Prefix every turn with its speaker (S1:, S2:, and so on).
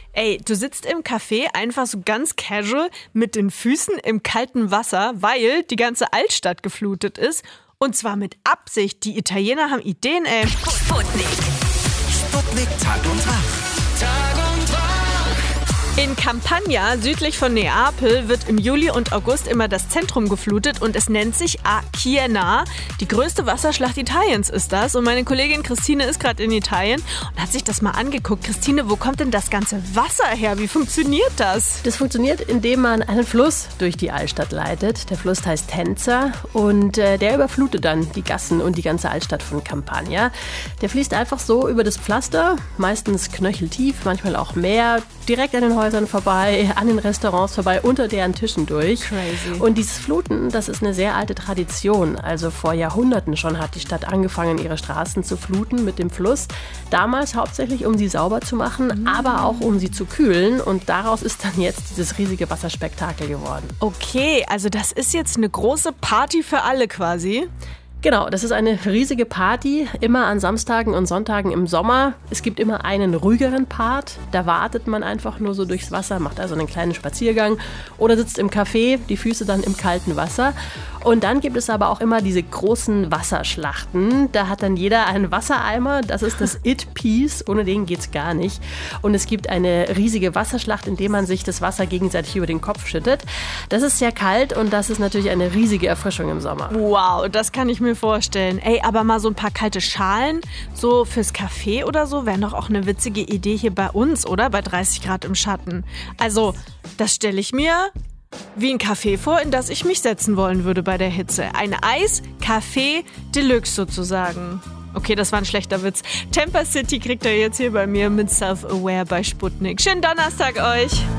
S1: Ey, du sitzt im Café einfach so ganz casual mit den Füßen im kalten Wasser, weil die ganze Altstadt geflutet ist. Und zwar mit Absicht. Die Italiener haben Ideen, ey.
S2: Sputnik.
S3: Sputnik Tag und Tag.
S2: Tag und Tag.
S1: In Campania, südlich von Neapel, wird im Juli und August immer das Zentrum geflutet und es nennt sich Aquiena. Die größte Wasserschlacht Italiens ist das. Und meine Kollegin Christine ist gerade in Italien und hat sich das mal angeguckt. Christine, wo kommt denn das ganze Wasser her? Wie funktioniert das?
S4: Das funktioniert, indem man einen Fluss durch die Altstadt leitet. Der Fluss heißt Tenza und der überflutet dann die Gassen und die ganze Altstadt von Campania. Der fließt einfach so über das Pflaster, meistens knöcheltief, manchmal auch mehr, direkt an den Häusern vorbei, an den Restaurants vorbei, unter deren Tischen durch.
S1: Crazy.
S4: Und dieses Fluten, das ist eine sehr alte Tradition. Also vor Jahrhunderten schon hat die Stadt angefangen, ihre Straßen zu fluten mit dem Fluss. Damals hauptsächlich, um sie sauber zu machen, aber auch um sie zu kühlen. Und daraus ist dann jetzt dieses riesige Wasserspektakel geworden.
S1: Okay, also das ist jetzt eine große Party für alle quasi.
S4: Genau, das ist eine riesige Party, immer an Samstagen und Sonntagen im Sommer. Es gibt immer einen ruhigeren Part, da wartet man einfach nur so durchs Wasser, macht also einen kleinen Spaziergang oder sitzt im Café, die Füße dann im kalten Wasser. Und dann gibt es aber auch immer diese großen Wasserschlachten. Da hat dann jeder einen Wassereimer, das ist das It-Piece, ohne den geht's gar nicht. Und es gibt eine riesige Wasserschlacht, in der man sich das Wasser gegenseitig über den Kopf schüttet. Das ist sehr kalt und das ist natürlich eine riesige Erfrischung im Sommer.
S1: Wow, das kann ich mir vorstellen. Ey, aber mal so ein paar kalte Schalen, so fürs Café oder so, wären doch auch eine witzige Idee hier bei uns, oder? Bei 30 Grad im Schatten. Also, das stelle ich mir wie ein Café vor, in das ich mich setzen wollen würde bei der Hitze. Ein Eis-Café Deluxe sozusagen. Okay, das war ein schlechter Witz. Temper City kriegt er jetzt hier bei mir mit Self-Aware bei Sputnik. Schönen Donnerstag euch!